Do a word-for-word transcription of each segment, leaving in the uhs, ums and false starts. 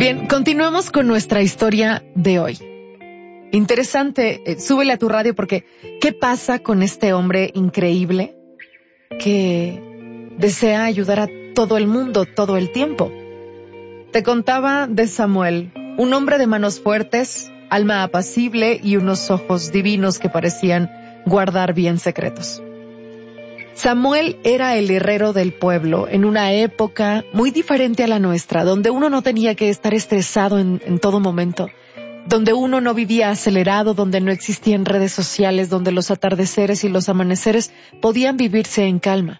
Bien, continuemos con nuestra historia de hoy. Interesante, eh, súbele a tu radio porque ¿qué pasa con este hombre increíble que desea ayudar a todo el mundo todo el tiempo? Te contaba de Samuel, un hombre de manos fuertes, alma apacible y unos ojos divinos que parecían guardar bien secretos. Samuel era el herrero del pueblo en una época muy diferente a la nuestra, donde uno no tenía que estar estresado en, en todo momento, donde uno no vivía acelerado, donde no existían redes sociales, donde los atardeceres y los amaneceres podían vivirse en calma.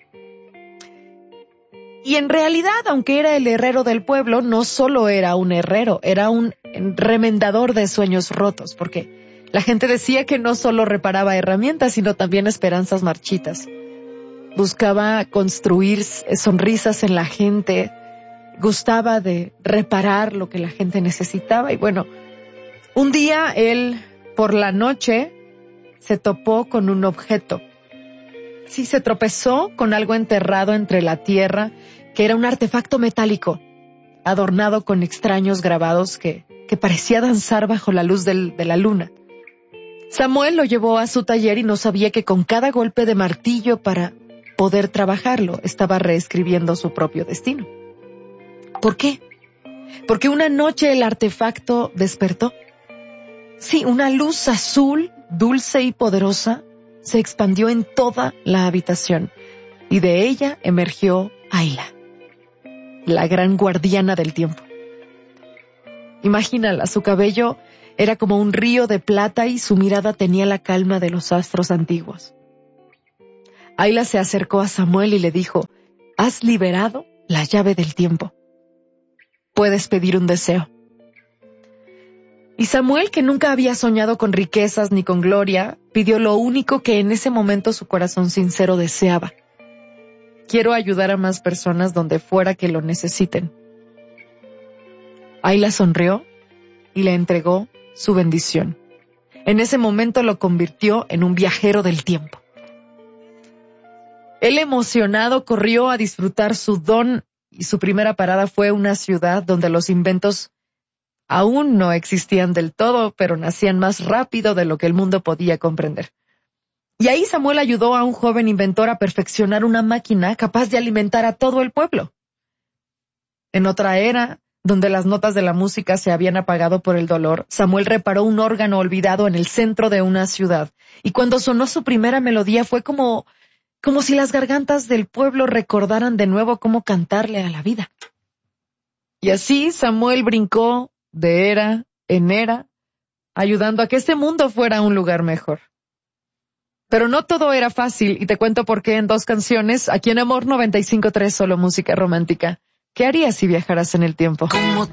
Y en realidad, aunque era el herrero del pueblo, no solo era un herrero, era un remendador de sueños rotos, porque la gente decía que no solo reparaba herramientas, sino también esperanzas marchitas. Buscaba construir sonrisas en la gente, gustaba de reparar lo que la gente necesitaba. Y bueno, un día él, por la noche, se topó con un objeto. Sí, se tropezó con algo enterrado entre la tierra, que era un artefacto metálico, adornado con extraños grabados que, que parecía danzar bajo la luz del, de la luna. Samuel lo llevó a su taller y no sabía que con cada golpe de martillo para poder trabajarlo, estaba reescribiendo su propio destino. ¿Por qué? Porque una noche el artefacto despertó. Sí, una luz azul, dulce y poderosa, se expandió en toda la habitación, y de ella emergió Ayla, la gran guardiana del tiempo. Imagínala, su cabello era como un río de plata y su mirada tenía la calma de los astros antiguos. Ayla se acercó a Samuel y le dijo, «Has liberado la llave del tiempo. Puedes pedir un deseo». Y Samuel, que nunca había soñado con riquezas ni con gloria, pidió lo único que en ese momento su corazón sincero deseaba. «Quiero ayudar a más personas donde fuera que lo necesiten». Ayla sonrió y le entregó su bendición. En ese momento lo convirtió en un viajero del tiempo. Él, emocionado, corrió a disfrutar su don y su primera parada fue una ciudad donde los inventos aún no existían del todo, pero nacían más rápido de lo que el mundo podía comprender. Y ahí Samuel ayudó a un joven inventor a perfeccionar una máquina capaz de alimentar a todo el pueblo. En otra era, donde las notas de la música se habían apagado por el dolor, Samuel reparó un órgano olvidado en el centro de una ciudad. Y cuando sonó su primera melodía fue como... como si las gargantas del pueblo recordaran de nuevo cómo cantarle a la vida. Y así Samuel brincó de era en era, ayudando a que este mundo fuera un lugar mejor. Pero no todo era fácil, y te cuento por qué en dos canciones, aquí en Amor noventa y cinco punto tres, solo música romántica. ¿Qué harías si viajaras en el tiempo? Como